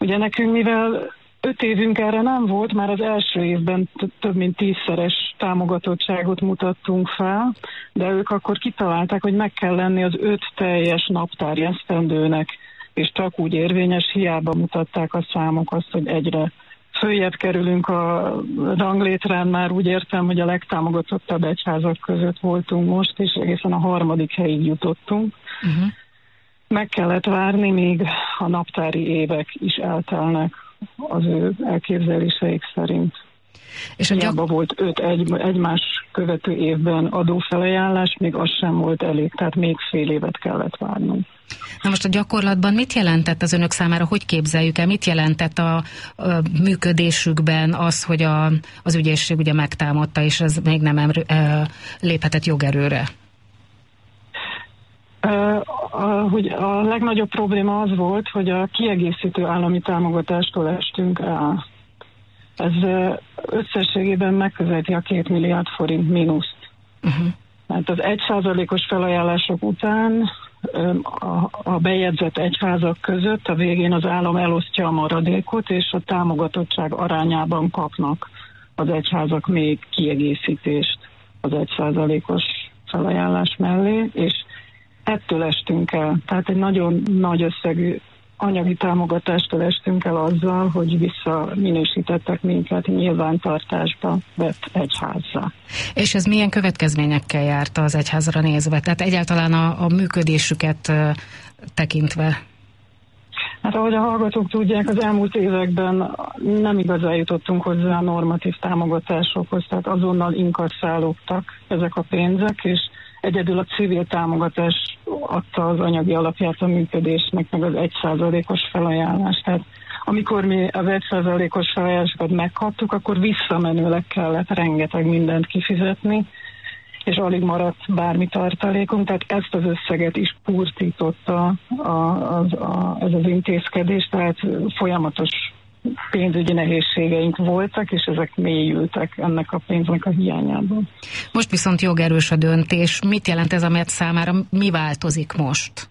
Ugye nekünk, mivel 5 évünk erre nem volt, már az első évben több mint 10-szeres támogatottságot mutattunk fel, de ők akkor kitalálták, hogy meg kell lenni az 5 teljes naptári esztendőnek, és csak úgy érvényes, hiába mutatták a számok azt, hogy egyre följebb kerülünk a ranglétrán, már úgy értem, hogy a legtámogatottabb egyházak között voltunk most, és egészen a 3. helyig jutottunk. Meg kellett várni, míg a naptári évek is eltelnek az ő elképzeléseik szerint. És hiába volt 5 egymás követő évben adófelajánlás, még az sem volt elég, tehát még fél évet kellett várnunk. Na most a gyakorlatban mit jelentett az önök számára, hogy képzeljük el, mit jelentett a működésükben az, hogy az ügyészség ugye megtámadta, és ez még nem léphetett jogerőre? A legnagyobb probléma az volt, hogy a kiegészítő állami támogatástól estünk el. Ez összességében megközelíti a 2 milliárd forint mínuszt. Mert az 1%-os felajánlások után a bejegyzett egyházak között a végén az állam elosztja a maradékot, és a támogatottság arányában kapnak az egyházak még kiegészítést az 1%-os felajánlás mellé, és ettől estünk el. Tehát egy nagyon nagy összegű anyagi támogatástól estünk el azzal, hogy visszaminősítettek minket nyilvántartásba vett egyházzá. És ez milyen következményekkel járt az egyházra nézve? Tehát egyáltalán a működésüket tekintve? Hát ahogy a hallgatók tudják, az elmúlt években nem igazán jutottunk hozzá a normatív támogatásokhoz, tehát azonnal inkasszálódtak ezek a pénzek, és egyedül a civil támogatás adta az anyagi alapját a működésnek, meg az 1%-os felajánlást. Tehát amikor mi az 1%-os felajánlásokat megkaptuk, akkor visszamenőleg kellett rengeteg mindent kifizetni, és alig maradt bármi tartalékunk, tehát ezt az összeget is kurtította ez az intézkedés, tehát folyamatos pénzügyi nehézségeink voltak, és ezek mélyültek ennek a pénznek a hiányában. Most viszont jogerős a döntés. Mit jelent ez a MET számára? Mi változik most?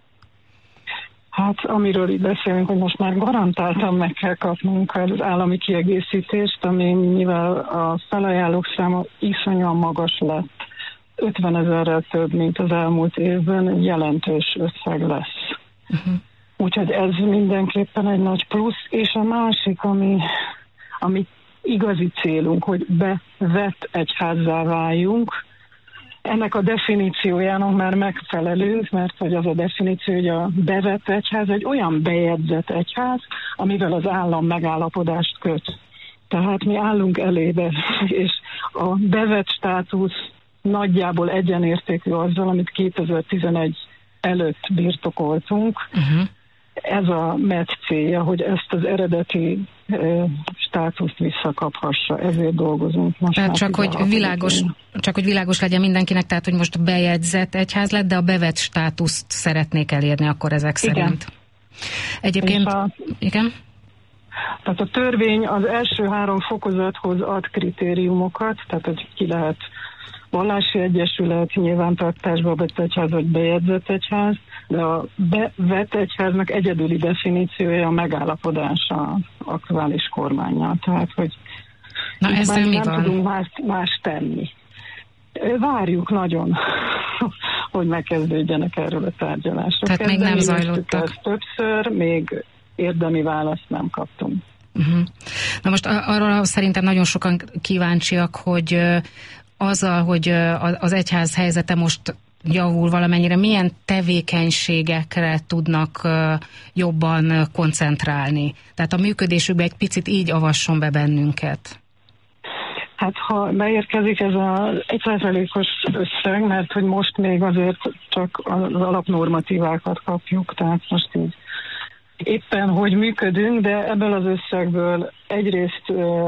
Hát amiről itt beszélünk, hogy most már garantáltan meg kell kapnunk az állami kiegészítést, ami mivel a felajánlók száma iszonyúan magas lett, 50 000-rel több, mint az elmúlt évben, jelentős összeg lesz. Úgyhogy ez mindenképpen egy nagy plusz, és a másik, ami igazi célunk, hogy bevett egyházzá váljunk, ennek a definíciójának már megfelelünk, mert hogy az a definíció, hogy a bevett egyház egy olyan bejegyzett egyház, amivel az állam megállapodást köt. Tehát mi állunk elébe, és a bevett státusz nagyjából egyenértékű azzal, amit 2011 előtt birtokoltunk. Ez a MET célja, hogy ezt az eredeti státuszt visszakaphassa, ezért dolgozunk most. Tehát csak hogy világos legyen mindenkinek, tehát hogy most bejegyzett egyház lett, de a bevett státuszt szeretnék elérni akkor ezek szerint. Egyébként, igen? Tehát a törvény az első 3 fokozathoz ad kritériumokat, tehát hogy ki lehet vallási egyesület, nyilvántartásba vett egyház vagy bejegyzett egyház, de a bevett egyháznak egyedüli definíciója a megállapodása aktuális kormánnyal. Tehát, hogy ezzel mi nem van? tudunk más tenni. Várjuk nagyon, hogy megkezdődjenek erről a tárgyalások. Tehát még nem zajlottak. Többször, még érdemi választ nem kaptunk. Na most arról szerintem nagyon sokan kíváncsiak, hogy azzal, hogy az egyház helyzete most javul valamennyire, milyen tevékenységekre tudnak jobban koncentrálni? Tehát a működésükbe egy picit így avasson be bennünket. Hát ha beérkezik ez az 1%-os összeg, mert hogy most még azért csak az alapnormatívákat kapjuk, tehát most így éppen hogy működünk, de ebből az összegből egyrészt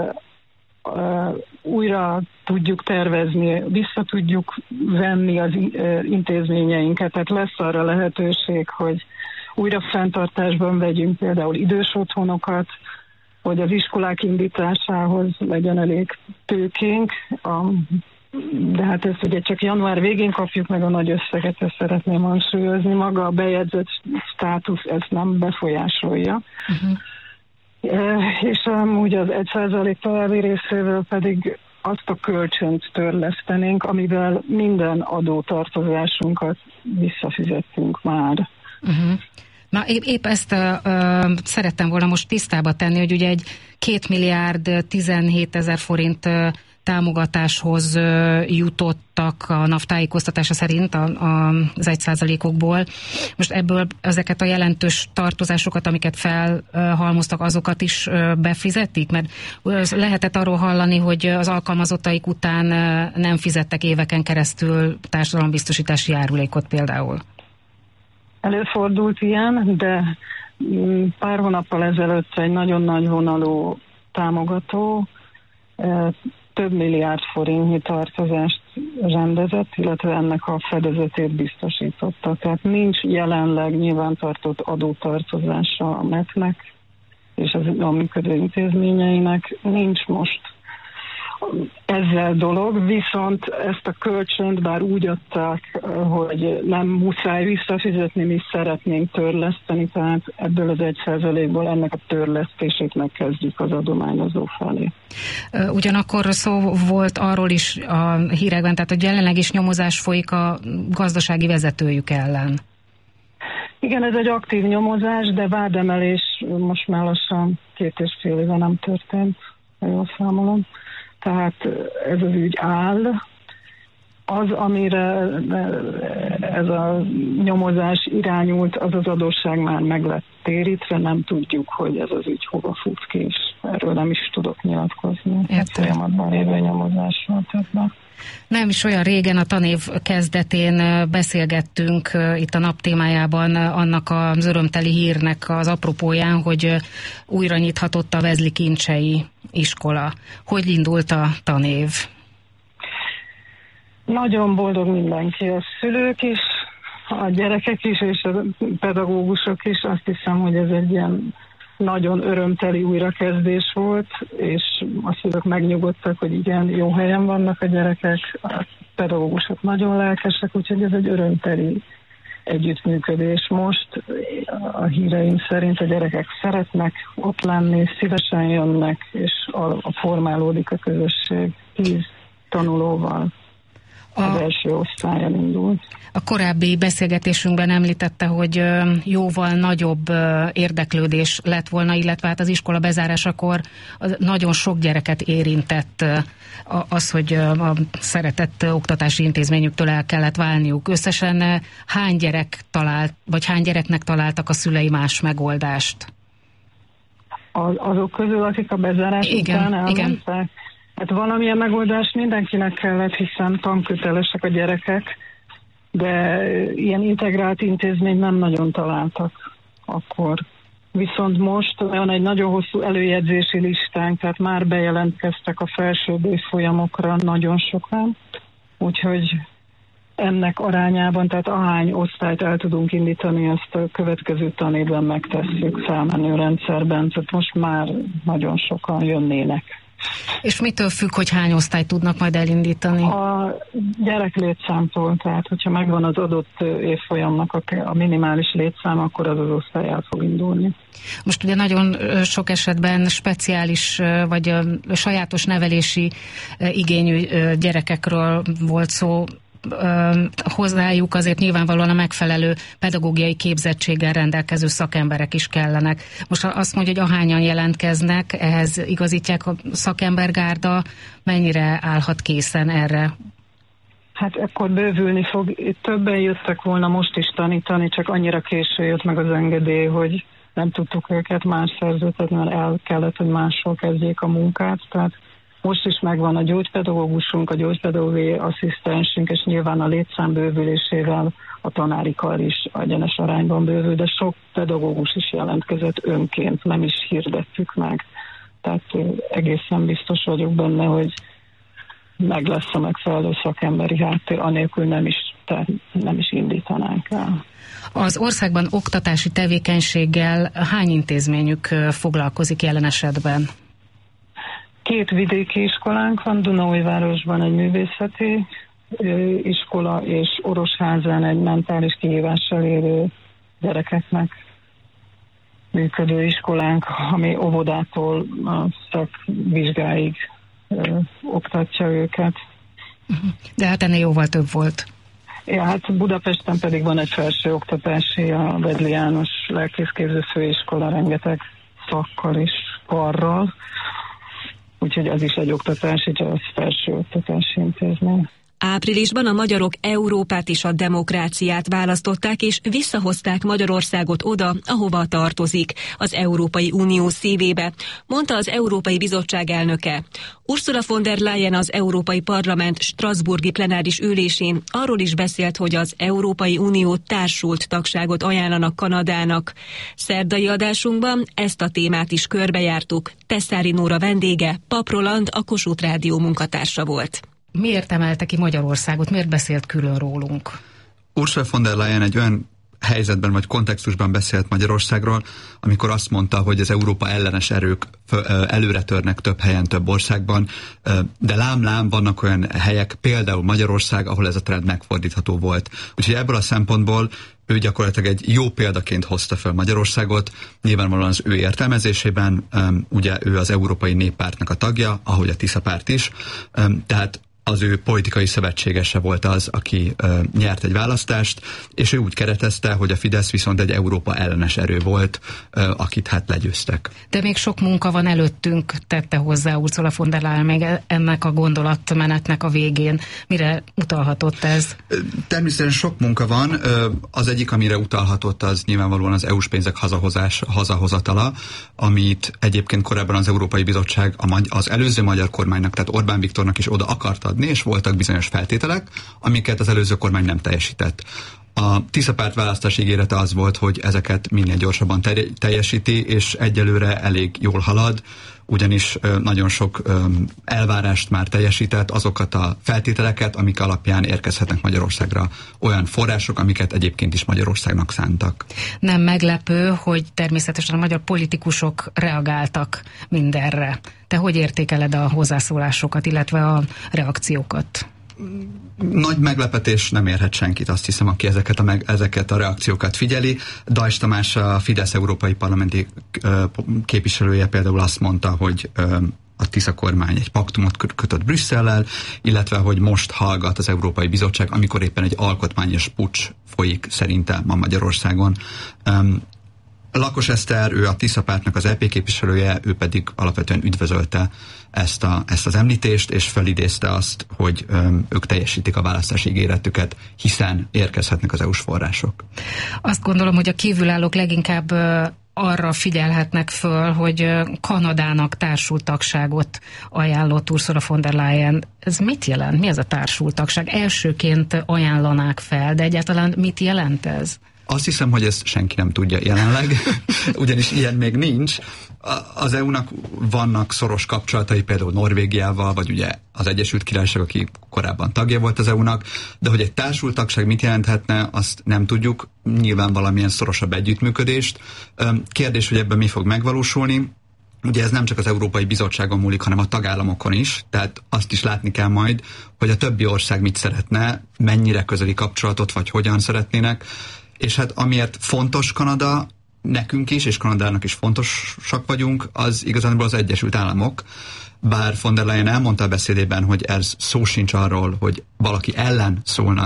újra tudjuk tervezni, vissza tudjuk venni az intézményeinket, tehát lesz arra lehetőség, hogy újra fenntartásban vegyünk például idős otthonokat, hogy az iskolák indításához legyen elég tőkénk, de hát ezt ugye csak január végén kapjuk meg a nagy összeget, ezt szeretném hangsúlyozni, maga a bejegyzett státusz ezt nem befolyásolja. És amúgy az 1% további részéről pedig azt a kölcsönt törlesztenénk, amivel minden adótartozásunkat visszafizettünk már. Uh-huh. Na épp ezt szerettem volna most tisztába tenni, hogy ugye egy 2 milliárd 17 000 forint támogatáshoz jutottak a NAV tájékoztatása szerint az 1%-okból. Most ebből ezeket a jelentős tartozásokat, amiket felhalmoztak, azokat is befizetik? Mert lehetett arról hallani, hogy az alkalmazottaik után nem fizettek éveken keresztül társadalombiztosítási járulékot például. Előfordult ilyen, de pár hónappal ezelőtt egy nagyon nagy vonalú támogató több milliárd forintnyi tartozást rendezett, illetve ennek a fedezetét biztosította. Tehát nincs jelenleg nyilvántartott adótartozása a MET-nek és a működő intézményeinek. Nincs most ezzel dolog, viszont ezt a kölcsönt bár úgy adták, hogy nem muszáj visszafizetni, mi szeretnénk törleszteni, tehát ebből az 1%-ból ennek a törlesztését megkezdjük az adományozó felé. Ugyanakkor szó volt arról is a hírekben, tehát hogy jelenleg is nyomozás folyik a gazdasági vezetőjük ellen. Igen, ez egy aktív nyomozás, de vádemelés most már lassan 2,5 éve nem történt, ha jól számolom. Tehát ez az ügy áll. Az, amire ez a nyomozás irányult, az az adósság már meg lett térítve, nem tudjuk, hogy ez az ügy hova fut ki, és erről nem is tudok nyilatkozni. Folyamatban lévő nyomozásról többet. Nem is olyan régen, a tanév kezdetén beszélgettünk itt a nap témájában annak az örömteli hírnek az apropóján, hogy újra nyithatott a Vezli Kincsei iskola. Hogy indult a tanév? Nagyon boldog mindenki, a szülők is, a gyerekek is, és a pedagógusok is. Azt hiszem, hogy ez egy ilyen nagyon örömteli újrakezdés volt, és a szülők megnyugodtak, hogy igen, jó helyen vannak a gyerekek, a pedagógusok nagyon lelkesek, úgyhogy ez egy örömteli együttműködés most. A híreim szerint a gyerekek szeretnek ott lenni, szívesen jönnek, és formálódik a közösség 10 tanulóval. Az első osztályon indult. A korábbi beszélgetésünkben említette, hogy jóval nagyobb érdeklődés lett volna, illetve hát az iskola bezárásakor nagyon sok gyereket érintett az, hogy a szeretett oktatási intézményüktől el kellett válniuk. Összesen hány gyereknek találtak a szülei más megoldást? Azok közül, akik a bezárás után elmentek? Hát valamilyen megoldást mindenkinek kellett, hiszen tankötelesek a gyerekek, de ilyen integrált intézményt nem nagyon találtak akkor. Viszont most van egy nagyon hosszú előjegyzési listánk, tehát már bejelentkeztek a felsőbb évfolyamokra nagyon sokan, úgyhogy ennek arányában, tehát ahány osztályt el tudunk indítani, ezt a következő tanévben megtesszük felmenő rendszerben, tehát most már nagyon sokan jönnének. És mitől függ, hogy hány osztályt tudnak majd elindítani? A gyereklétszámtól, tehát hogyha megvan az adott évfolyamnak a minimális létszám, akkor az osztály el fog indulni. Most ugye nagyon sok esetben speciális vagy sajátos nevelési igényű gyerekekről volt szó. Hozzájuk azért nyilvánvalóan a megfelelő pedagógiai képzettséggel rendelkező szakemberek is kellenek. Most azt mondja, hogy ahányan jelentkeznek, ehhez igazítják a szakembergárda, mennyire állhat készen erre? Hát akkor bővülni fog. Többen jöttek volna most is tanítani, csak annyira késő jött meg az engedély, hogy nem tudtuk őket más szerződtetni, mert el kellett, hogy máshol kezdjék a munkát, tehát most is megvan a gyógypedagógusunk, a gyógypedagógiai asszisztensünk, és nyilván a létszám bővülésével a tanári kar is egyenes arányban bővül, de sok pedagógus is jelentkezett önként, nem is hirdettük meg. Tehát egészen biztos vagyok benne, hogy meg lesz a megfelelő szakemberi háttér, anélkül nem is indítanánk el. Az országban oktatási tevékenységgel hány intézményük foglalkozik jelen esetben? 2 vidéki iskolánk van, Dunaújvárosban egy művészeti iskola, és Orosházán egy mentális kihívással élő gyerekeknek működő iskolánk, ami óvodától a szakvizsgáig oktatja őket. De hát ennél jóval több volt. Ja, hát Budapesten pedig van egy felsőoktatási, a Wedli János Lelkészképző Főiskola rengeteg szakkal és karral, úgyhogy az is egy oktatási, csak az felsőoktatási intézmény. Áprilisban a magyarok Európát és a demokráciát választották, és visszahozták Magyarországot oda, ahova tartozik, az Európai Unió szívébe, mondta az Európai Bizottság elnöke. Ursula von der Leyen az Európai Parlament strasbourgi plenáris ülésén arról is beszélt, hogy az Európai Unió társult tagságot ajánlanak Kanadának. Szerdai adásunkban ezt a témát is körbejártuk. Tesszári Nóra vendége, Pap Roland, a Kossuth Rádió munkatársa volt. Miért emelte ki Magyarországot? Miért beszélt külön rólunk? Ursula von der Leyen egy olyan helyzetben vagy kontextusban beszélt Magyarországról, amikor azt mondta, hogy az Európa ellenes erők előre törnek több helyen, több országban, de lám-lám vannak olyan helyek, például Magyarország, ahol ez a trend megfordítható volt. Úgyhogy ebből a szempontból ő gyakorlatilag egy jó példaként hozta fel Magyarországot, nyilvánvalóan az ő értelmezésében, ugye ő az Európai Néppártnak a tagja, ahogy a Tisza párt is, tehát az ő politikai szövetségese volt az, aki nyert egy választást, és ő úgy keretezte, hogy a Fidesz viszont egy Európa ellenes erő volt, akit hát legyőztek. De még sok munka van előttünk, tette hozzá Ursula von der Leyen még ennek a gondolatmenetnek a végén. Mire utalhatott ez? Természetesen sok munka van. Az egyik, amire utalhatott, az nyilvánvalóan az EU-s pénzek hazahozatala, amit egyébként korábban az Európai Bizottság az előző magyar kormánynak, tehát Orbán Viktornak is oda akart adni, és voltak bizonyos feltételek, amiket az előző kormány nem teljesített. A Tisza párt választási ígérete az volt, hogy ezeket minél gyorsabban teljesíti, és egyelőre elég jól halad, ugyanis nagyon sok elvárást már teljesített, azokat a feltételeket, amik alapján érkezhetnek Magyarországra olyan források, amiket egyébként is Magyarországnak szántak. Nem meglepő, hogy természetesen a magyar politikusok reagáltak mindenre. Te hogy értékeled a hozzászólásokat, illetve a reakciókat? Nagy meglepetés nem érhet senkit, azt hiszem, aki ezeket a reakciókat figyeli. Dajs Tamás, a Fidesz európai parlamenti képviselője például azt mondta, hogy a Tisza kormány egy paktumot kötött Brüsszellel, illetve hogy most hallgat az Európai Bizottság, amikor éppen egy alkotmányos puccs folyik szerintem ma Magyarországon. Lakos Eszter, ő a Tisza pártnak az EP képviselője, ő pedig alapvetően üdvözölte ezt az említést, és felidézte azt, hogy ők teljesítik a választási ígéretüket, hiszen érkezhetnek az EU-s források. Azt gondolom, hogy a kívülállók leginkább arra figyelhetnek föl, hogy Kanadának társultagságot ajánlott Ursula von der Leyen. Ez mit jelent? Mi ez a társultagság? Elsőként ajánlanák fel, de egyáltalán mit jelent ez? Azt hiszem, hogy ezt senki nem tudja jelenleg, ugyanis ilyen még nincs. Az EU-nak vannak szoros kapcsolatai például Norvégiával, vagy ugye az Egyesült Királyság, aki korábban tagja volt az EU-nak, de hogy egy társultagság mit jelenthetne, azt nem tudjuk. Nyilván valamilyen szorosabb együttműködést. Kérdés, hogy ebben mi fog megvalósulni. Ugye ez nem csak az Európai Bizottságon múlik, hanem a tagállamokon is, tehát azt is látni kell majd, hogy a többi ország mit szeretne, mennyire közeli kapcsolatot, vagy hogyan szeretnének. És hát amiért fontos Kanada, nekünk is, és Kanadának is fontosak vagyunk, az igazából az Egyesült Államok. Bár von der Leyen elmondta a beszédében, hogy ez szó sincs arról, hogy valaki ellen szólna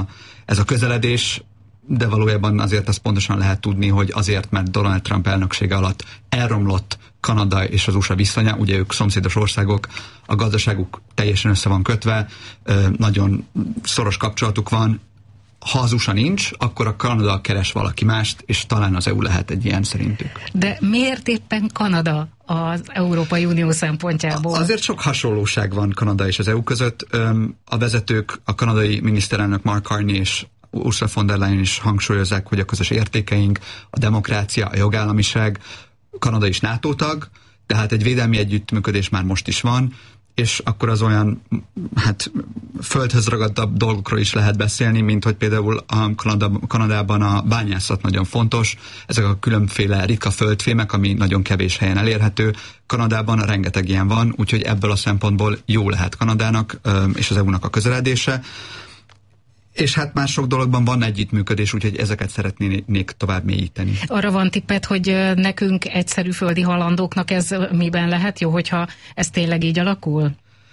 ez a közeledés, de valójában azért azt pontosan lehet tudni, hogy azért, mert Donald Trump elnöksége alatt elromlott Kanada és az USA viszonya, ugye ők szomszédos országok, a gazdaságuk teljesen össze van kötve, nagyon szoros kapcsolatuk van. Ha az USA nincs, akkor a Kanada keres valaki mást, és talán az EU lehet egy ilyen szerintük. De miért éppen Kanada az Európai Unió szempontjából? Azért sok hasonlóság van Kanada és az EU között. A vezetők, a kanadai miniszterelnök Mark Carney és Ursula von der Leyen is hangsúlyozzák, hogy a közös értékeink, a demokrácia, a jogállamiság. Kanada is NATO tag, tehát egy védelmi együttműködés már most is van, és akkor az olyan, hát földhöz ragadtabb dolgokról is lehet beszélni, mint hogy például a Kanadában a bányászat nagyon fontos, ezek a különféle ritka földfémek, ami nagyon kevés helyen elérhető. Kanadában rengeteg ilyen van, úgyhogy ebből a szempontból jó lehet Kanadának és az EU-nak a közeledése. És hát már sok dologban van együttműködés, úgyhogy ezeket szeretnék tovább mélyíteni. Arra van tippet, hogy nekünk egyszerű földi halandóknak ez miben lehet jó, hogyha ez tényleg így alakul?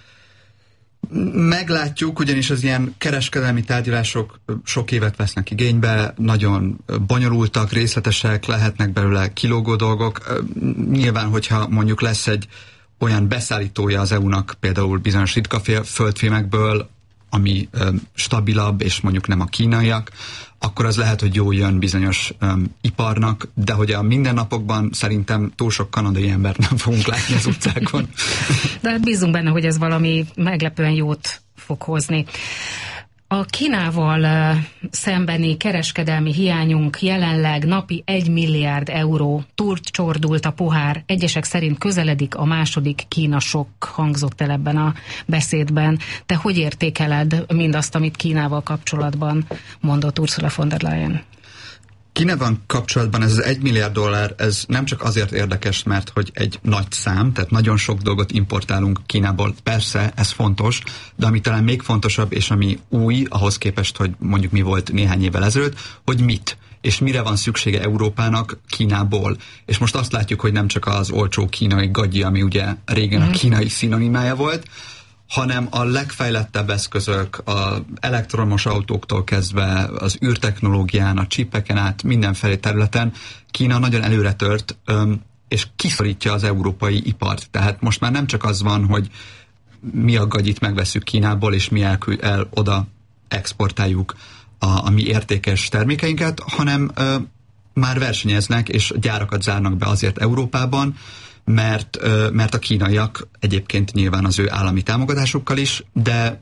Meglátjuk, ugyanis az ilyen kereskedelmi tárgyalások sok évet vesznek igénybe, nagyon bonyolultak, részletesek, lehetnek belőle kilógó dolgok. Nyilván, hogyha mondjuk lesz egy olyan beszállítója az EU-nak például bizonyos ritka földfémekből, ami stabilabb, és mondjuk nem a kínaiak, akkor az lehet, hogy jól jön bizonyos iparnak, de hogy a mindennapokban szerintem túl sok kanadai embert nem fogunk látni az utcákon. De hát bízunk benne, hogy ez valami meglepően jót fog hozni. A Kínával szembeni kereskedelmi hiányunk jelenleg napi 1 milliárd euró, túlcsordult a pohár, egyesek szerint közeledik a második Kína sokk, hangzott el ebben a beszédben. Te hogy értékeled mindazt, amit Kínával kapcsolatban mondott Ursula von der Leyen? Kínával kapcsolatban ez az 1 milliárd dollár, ez nem csak azért érdekes, mert hogy egy nagy szám, tehát nagyon sok dolgot importálunk Kínából. Persze, ez fontos, de ami talán még fontosabb, és ami új, ahhoz képest, hogy mondjuk mi volt néhány évvel ezelőtt, hogy mit és mire van szüksége Európának Kínából. És most azt látjuk, hogy nem csak az olcsó kínai gagyi, ami ugye régen a kínai szinonimája volt, hanem a legfejlettebb eszközök, az elektromos autóktól kezdve, az űrtechnológián, a csipeken át, mindenfelé területen Kína nagyon előre tört, és kiszorítja az európai ipart. Tehát most már nem csak az van, hogy mi a gagyit megveszünk Kínából, és mi oda exportáljuk a mi értékes termékeinket, hanem már versenyeznek, és gyárakat zárnak be azért Európában, mert a kínaiak egyébként nyilván az ő állami támogatásukkal is, de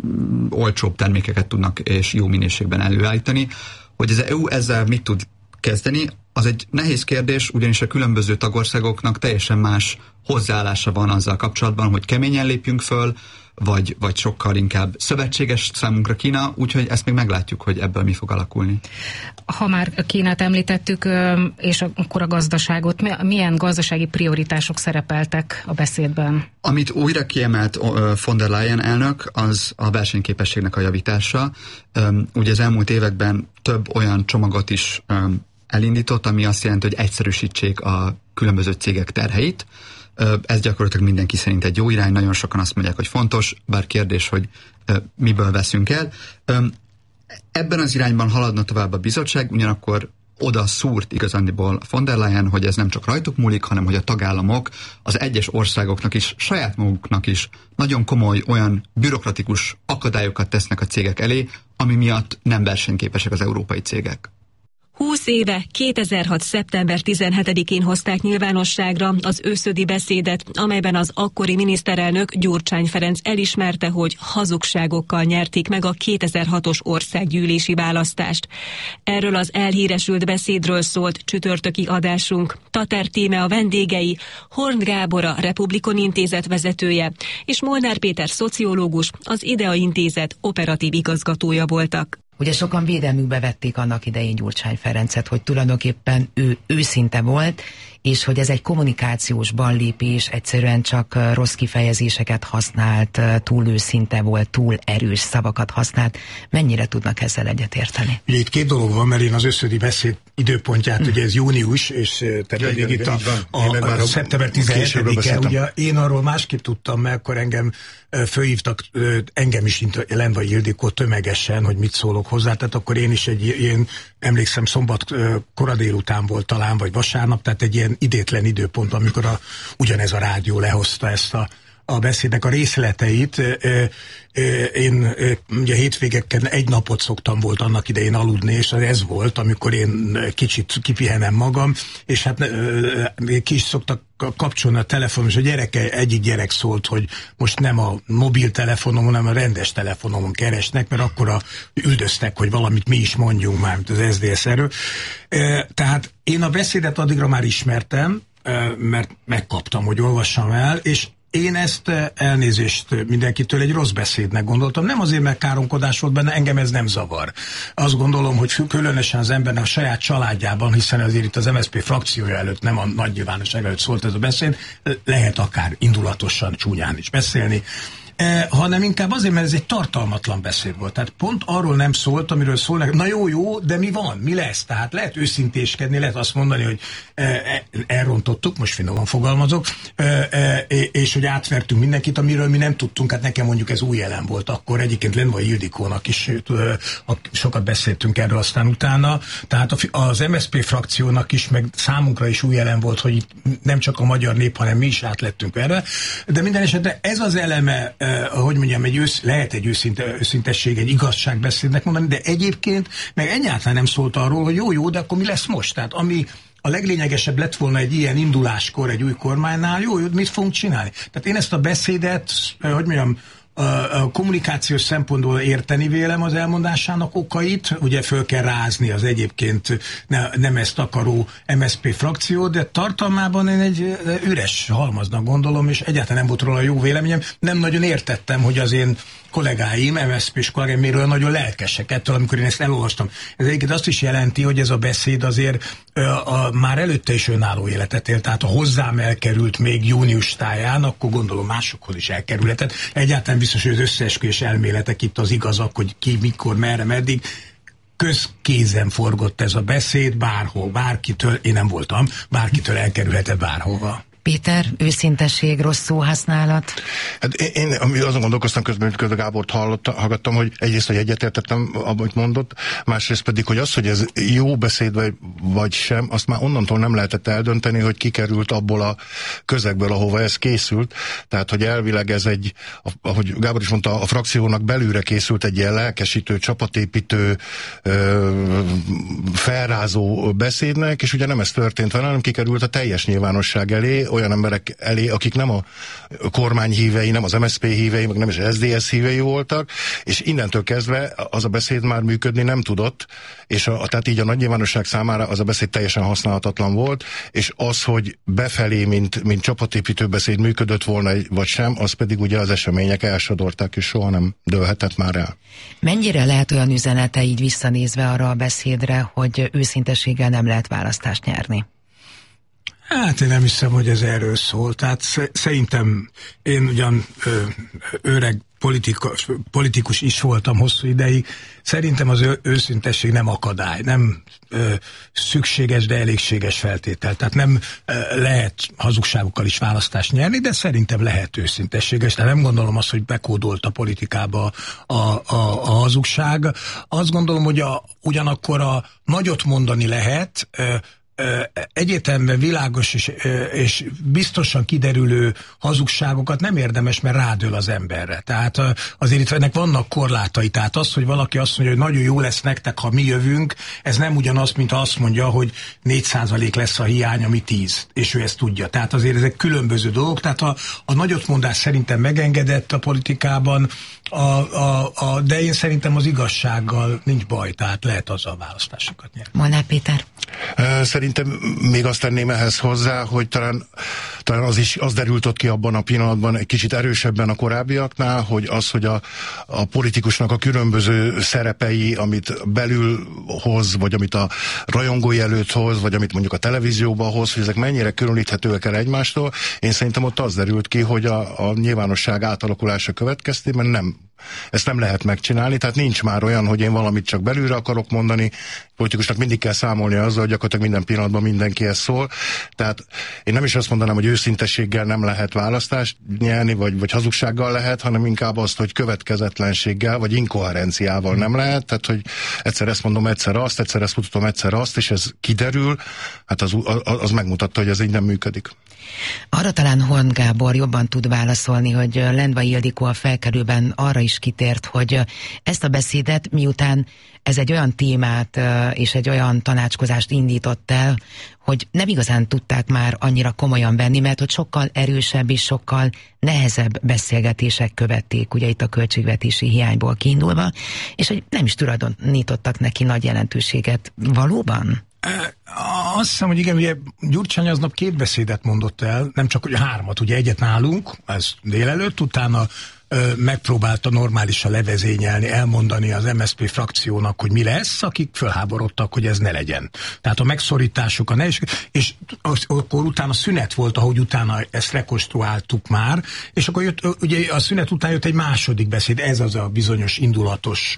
olcsóbb termékeket tudnak és jó minőségben előállítani. Hogy az EU ezzel mit tud kezdeni, az egy nehéz kérdés, ugyanis a különböző tagországoknak teljesen más hozzáállása van azzal kapcsolatban, hogy keményen lépjünk föl, vagy sokkal inkább szövetséges számunkra Kína, úgyhogy ezt még meglátjuk, hogy ebből mi fog alakulni. Ha már Kínát említettük, és akkor a gazdaságot, milyen gazdasági prioritások szerepeltek a beszédben? Amit újra kiemelt von der Leyen elnök, az a versenyképességnek a javítása. Ugye az elmúlt években több olyan csomagot is elindított, ami azt jelenti, hogy egyszerűsítsék a különböző cégek terheit. Ez gyakorlatilag mindenki szerint egy jó irány, nagyon sokan azt mondják, hogy fontos, bár kérdés, hogy miből veszünk el. Ebben az irányban haladna tovább a bizottság, ugyanakkor oda szúrt igazándiból von der Leyen, hogy ez nem csak rajtuk múlik, hanem hogy a tagállamok az egyes országoknak is, saját maguknak is nagyon komoly olyan bürokratikus akadályokat tesznek a cégek elé, ami miatt nem versenyképesek az európai cégek. 20 éve, 2006. szeptember 17-én hozták nyilvánosságra az őszödi beszédet, amelyben az akkori miniszterelnök Gyurcsány Ferenc elismerte, hogy hazugságokkal nyerték meg a 2006-os országgyűlési választást. Erről az elhíresült beszédről szólt csütörtöki adásunk. Tater Tíme a vendégei, Horn Gábor a Republikon Intézet vezetője, és Molnár Péter szociológus, az IDEA Intézet operatív igazgatója voltak. Ugye sokan védelmükbe vették annak idején Gyurcsány Ferencet, hogy tulajdonképpen ő őszinte volt, és hogy ez egy kommunikációs ballépés, egyszerűen csak rossz kifejezéseket használt, túl őszinte volt, túl erős szavakat használt. Mennyire tudnak ezzel egyetérteni? Ugye itt két dolog van, mert én az őszödi beszéd időpontját, ugye ez június, és te pedig itt a szeptember 17-e, ugye én arról másképp tudtam, mert akkor engem fölhívtak, engem is Lendvai Ildikó tömegesen, hogy mit szólok hozzá, tehát akkor én is én emlékszem, szombat kora délután volt talán, vagy vasárnap, tehát egy ilyen idétlen időpont, amikor ugyanez a rádió lehozta ezt a beszédnek a részleteit. Én ugye hétvégeken egy napot szoktam volt annak idején aludni, és ez volt, amikor én kicsit kipihenem magam, és hát ki is szoktak kapcsolni a telefonom, és egyik gyerek szólt, hogy most nem a mobiltelefonom, hanem a rendes telefonomon keresnek, mert akkor üldöztek, hogy valamit mi is mondjunk már, mint az SZDSZ-ről. Tehát én a beszédet addigra már ismertem, mert megkaptam, hogy olvassam el, és én ezt elnézést mindenkitől egy rossz beszédnek gondoltam. Nem azért, mert káromkodás volt benne, engem ez nem zavar. Azt gondolom, hogy különösen az embernek a saját családjában, hiszen azért itt az MSZP frakciója előtt, nem a nagy nyilvánosság előtt szólt ez a beszéd, lehet akár indulatosan, csúnyán is beszélni. hanem inkább azért, mert ez egy tartalmatlan beszéd volt. Tehát pont arról nem szólt, amiről szólnak, na jó, de mi van, mi lesz? Tehát lehet őszintéskedni, lehet azt mondani, hogy elrontottuk, most finoman fogalmazok, és hogy átvertünk mindenkit, amiről mi nem tudtunk, hát nekem mondjuk ez új elem volt. Akkor egyébként Lendvai Ildikónak is sokat beszéltünk erről aztán utána, tehát az MSZP frakciónak is, meg számunkra is új elem volt, hogy nem csak a magyar nép, hanem mi is átlettünk erre, de minden esetre ez az eleme, hogy mondjam, lehet egy őszintesség, egy igazságbeszédnek mondani, de egyébként meg egyáltalán nem szólt arról, hogy jó, de akkor mi lesz most? Tehát ami a leglényegesebb lett volna egy ilyen induláskor, egy új kormánynál, jó, mit fogunk csinálni? Tehát én ezt a beszédet, hogy mondjam, a kommunikációs szempontból érteni vélem az elmondásának okait, ugye föl kell rázni az egyébként nem ezt akaró MSZP frakció, de tartalmában én egy üres halmaznak gondolom, és egyáltalán nem volt róla jó véleményem. Nem nagyon értettem, hogy az én kollégáim, MSZP-s kollégáim miről nagyon lelkesek ettől, amikor én ezt elolvastam. Ez egyébként azt is jelenti, hogy ez a beszéd azért már előtte is önálló életet élt, tehát ha hozzám elkerült még június táján, akkor gondolom másokhoz is elkerülhetett. Egyáltalán biztos, hogy az összeesküvés elméletek itt az igazak, hogy ki, mikor, merre, meddig. Közkézen forgott ez a beszéd, bárhol, bárkitől, én nem voltam, bárkitől elkerülhetett bárhova. Péter, őszintesség, rossz szóhasználat? Hát én azon gondolkoztam közben, hogy a Gábort hallgattam, hogy egyrészt, hogy egyetértettem, amit mondott, másrészt pedig, hogy az, hogy ez jó beszéd vagy sem, azt már onnantól nem lehetett eldönteni, hogy kikerült abból a közegből, ahova ez készült. Tehát, hogy elvileg ez egy, ahogy Gábor is mondta, a frakciónak belülre készült egy ilyen lelkesítő, csapatépítő, felrázó beszédnek, és ugye nem ez történt vele, hanem kikerült a teljes nyilvánosság elé, olyan emberek elé, akik nem a kormány hívei, nem az MSZP hívei, meg nem is az SZDSZ hívei voltak, és innentől kezdve az a beszéd már működni nem tudott, és tehát így a nagy nyilvánosság számára az a beszéd teljesen használhatatlan volt, és az, hogy befelé, mint csapatépítő beszéd működött volna, vagy sem, az pedig ugye az események elsodorták, és soha nem dőlhetett már el. Mennyire lehet olyan üzenete így visszanézve arra a beszédre, hogy őszintességgel nem lehet választást nyerni? Hát én nem hiszem, hogy ez erről szól. Tehát szerintem én ugyan öreg politikus is voltam hosszú ideig, szerintem az őszintesség nem akadály, nem szükséges, de elégséges feltétel. Tehát nem lehet hazugságokkal is választást nyerni, de szerintem lehet őszintességes. Tehát nem gondolom azt, hogy bekódolt a politikába a hazugság. Azt gondolom, hogy ugyanakkor a nagyot mondani lehet, egyértelműen világos és biztosan kiderülő hazugságokat nem érdemes, mert rádől az emberre. Tehát azért itt ennek vannak korlátai. Tehát az, hogy valaki azt mondja, hogy nagyon jó lesz nektek, ha mi jövünk, ez nem ugyanaz, mint azt mondja, hogy 4% lesz a hiány, ami 10, és ő ezt tudja. Tehát azért ezek különböző dolgok. Tehát a nagyotmondás szerintem megengedett a politikában, de én szerintem az igazsággal nincs baj, tehát lehet azzal választásokat nyerni. Molnár Péter? Szerintem még azt tenném ehhez hozzá, hogy talán az derült ott ki abban a pillanatban egy kicsit erősebben a korábbiaknál, hogy az, hogy a politikusnak a különböző szerepei, amit belül hoz, vagy amit a rajongói előtt hoz, vagy amit mondjuk a televízióban hoz, hogy ezek mennyire különíthetőek el egymástól. Én szerintem ott az derült ki, hogy a nyilvánosság átalakulása következtében ezt nem lehet megcsinálni, tehát nincs már olyan, hogy én valamit csak belülre akarok mondani, politikusnak mindig kell számolni azzal, hogy gyakorlatilag minden pillanatban mindenkihez szól. Tehát én nem is azt mondanám, hogy őszintességgel nem lehet választást nyerni, vagy hazugsággal lehet, hanem inkább azt, hogy következetlenséggel, vagy inkoherenciával nem lehet. Tehát, hogy egyszer ezt mondom, egyszer azt, egyszer ezt mutatom, egyszer azt, és ez kiderül, hát az megmutatta, hogy ez így nem működik. Arra talán Horn Gábor jobban tud válaszolni, hogy Lendvai Ildikó a felkelőben arra is kitért, hogy ezt a beszédet, miután ez egy olyan témát és egy olyan tanácskozást indított el, hogy nem igazán tudták már annyira komolyan venni, mert hogy sokkal erősebb és sokkal nehezebb beszélgetések követték, ugye itt a költségvetési hiányból kiindulva, és hogy nem is tulajdonítottak neki nagy jelentőséget. Valóban? Azt hiszem, hogy igen, ugye Gyurcsány aznap 2 beszédet mondott el, nem csak hogy 3, ugye egyet nálunk, ez délelőtt, utána megpróbálta normálisan levezényelni, elmondani az MSZP frakciónak, hogy mi lesz, akik fölháborodtak, hogy ez ne legyen. Tehát a megszorítások, a és akkor utána szünet volt, ahogy utána ezt rekonstruáltuk már, és akkor jött, ugye a szünet után jött egy második beszéd, ez az a bizonyos indulatos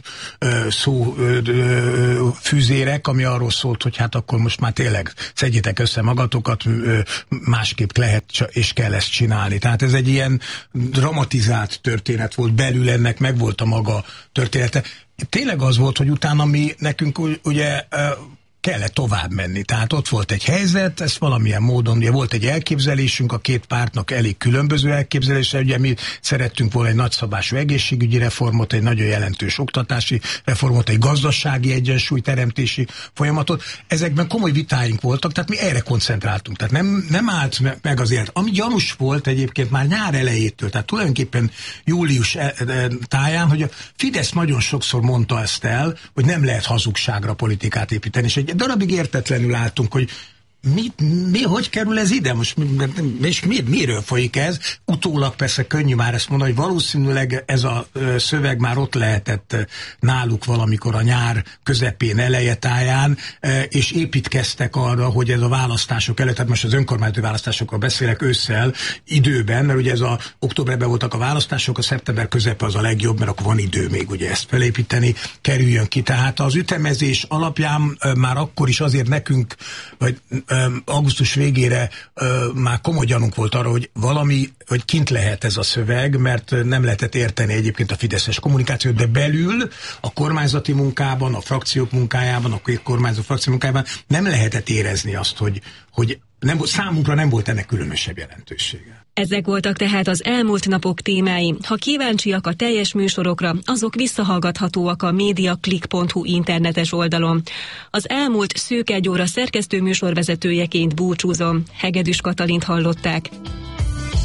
fűzérek, ami arról szólt, hogy hát akkor most már tényleg szedjétek össze magatokat, másképp lehet és kell ezt csinálni. Tehát ez egy ilyen dramatizált történet volt, belül ennek meg volt a maga története. Tényleg az volt, hogy utána nekünk ugye kellett tovább menni. Tehát ott volt egy helyzet, ezt valamilyen módon, ugye volt egy elképzelésünk, a két pártnak elég különböző elképzelése, ugye mi szerettünk volna egy nagyszabású egészségügyi reformot, egy nagyon jelentős oktatási reformot, egy gazdasági egyensúlyteremtési folyamatot. Ezekben komoly vitáink voltak, tehát mi erre koncentráltunk. Tehát nem állt meg az élet. Ami gyanús volt egyébként már nyár elejétől, tehát tulajdonképpen július táján, hogy a Fidesz nagyon sokszor mondta ezt el, hogy nem lehet hazugságra politikát építeni, és egy darabig értetlenül álltunk, hogy hogy kerül ez ide? Most, és miről folyik ez? Utólag persze könnyű már ezt mondani, hogy valószínűleg ez a szöveg már ott lehetett náluk valamikor a nyár közepén, elejetáján, és építkeztek arra, hogy ez a választások előtt, tehát most az önkormányzati választásokról beszélek ősszel, időben, mert ugye ez a októberben voltak a választások, a szeptember közepe az a legjobb, mert akkor van idő még ugye ezt felépíteni, kerüljön ki. Tehát az ütemezés alapján már akkor is azért nekünk, vagy augusztus végére már komoly gyanunk volt arra, hogy hogy kint lehet ez a szöveg, mert nem lehetett érteni egyébként a fideszes kommunikációt, de belül a kormányzati munkában, a frakciók munkájában, a kormányzó frakció munkájában nem lehetett érezni azt, hogy számunkra nem volt ennek különösebb jelentősége. Ezek voltak tehát az elmúlt napok témái. Ha kíváncsiak a teljes műsorokra, azok visszahallgathatóak a mediaclick.hu internetes oldalon. Az elmúlt szűk egy óra szerkesztő műsorvezetőjeként búcsúzom. Hegedűs Katalint hallották.